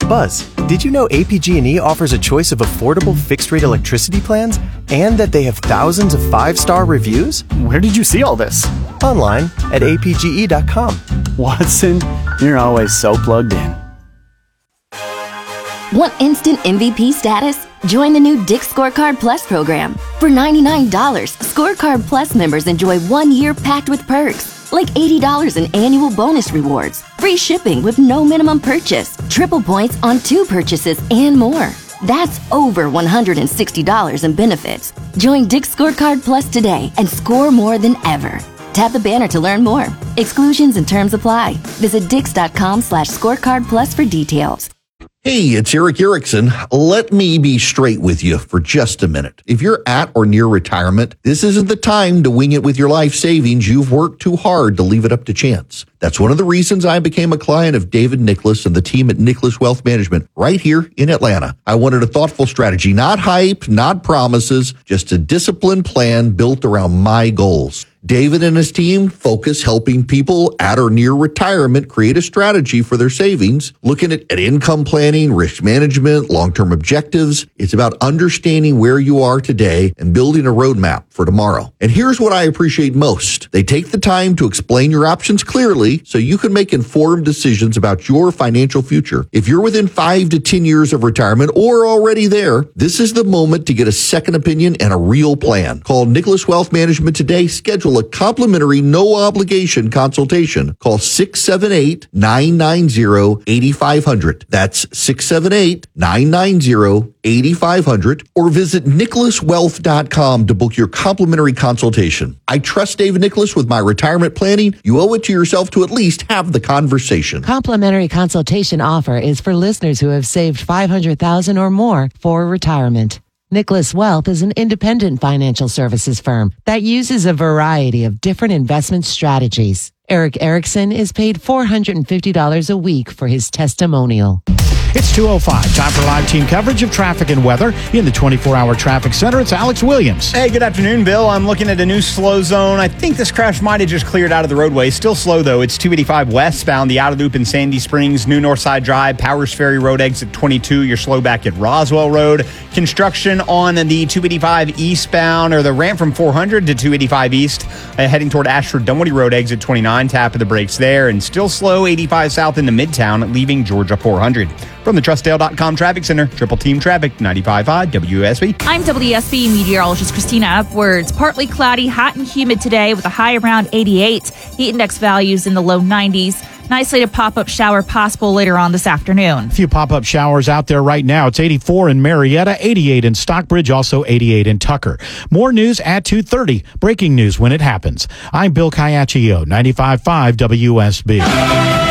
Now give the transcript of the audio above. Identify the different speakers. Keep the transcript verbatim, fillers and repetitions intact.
Speaker 1: Buzz, did you know A P G and E offers a choice of affordable fixed-rate electricity plans and that they have thousands of five-star reviews?
Speaker 2: Where did you see all this?
Speaker 1: Online at A P G E dot com.
Speaker 2: Watson, you're always so plugged in.
Speaker 3: Want instant M V P status? Join the new Dick's Scorecard Plus program. For ninety-nine dollars, Scorecard Plus members enjoy one year packed with perks, like eighty dollars in annual bonus rewards, free shipping with no minimum purchase, triple points on two purchases, and more. That's over one hundred sixty dollars in benefits. Join Dick's Scorecard Plus today and score more than ever. Tap the banner to learn more. Exclusions and terms apply. Visit dix.com slash scorecard plus for details.
Speaker 4: Hey, it's Eric Erickson. Let me be straight with you for just a minute. If you're at or near retirement, this isn't the time to wing it with your life savings. You've worked too hard to leave it up to chance. That's one of the reasons I became a client of David Nicholas and the team at Nicholas Wealth Management right here in Atlanta. I wanted a thoughtful strategy, not hype, not promises, just a disciplined plan built around my goals. David and his team focus helping people at or near retirement create a strategy for their savings, looking at, at income planning, risk management, long-term objectives. It's about understanding where you are today and building a roadmap for tomorrow. And here's what I appreciate most. They take the time to explain your options clearly so you can make informed decisions about your financial future. If you're within five to ten years of retirement or already there, this is the moment to get a second opinion and a real plan. Call Nicholas Wealth Management today. Schedule a complimentary, no-obligation consultation. Call six seven eight, nine nine zero, eight five zero zero. That's six seven eight, nine nine zero, eight five zero zero. Or visit nicholas wealth dot com to book your complimentary consultation. I trust David Nicholas with my retirement planning. You owe it to yourself to at least have the conversation.
Speaker 5: Complimentary consultation offer is for listeners who have saved five hundred thousand dollars or more for retirement. Nicholas Wealth is an independent financial services firm that uses a variety of different investment strategies. Eric Erickson is paid four hundred fifty dollars a week for his testimonial.
Speaker 6: It's two oh five. Time for live team coverage of traffic and weather in the twenty-four hour traffic center. It's Alex Williams.
Speaker 7: Hey, good afternoon, Bill. I'm looking at a new slow zone. I think this crash might have just cleared out of the roadway. Still slow, though. It's two eighty-five westbound, the outer loop in Sandy Springs, New Northside Drive, Powers Ferry Road exit twenty-two. You're slow back at Roswell Road. Construction on the two eighty-five eastbound, or the ramp from four hundred to two eighty-five east, uh, heading toward Ashford Dunwoody Road exit twenty-nine. Tap of the brakes there. And still slow eighty-five south into Midtown, leaving Georgia four hundred. From the Trustdale dot com Traffic Center, Triple Team Traffic, ninety-five point five W S B.
Speaker 8: I'm W S B meteorologist Christina Upwards. Partly cloudy, hot and humid today with a high around eighty-eight. Heat index values in the low nineties. An isolated pop-up shower possible later on this afternoon.
Speaker 6: A few pop-up showers out there right now. It's eighty-four in Marietta, eighty-eight in Stockbridge, also eighty-eight in Tucker. More news at two thirty. Breaking news when it happens. I'm Bill Caiaccio, ninety-five point five W S B.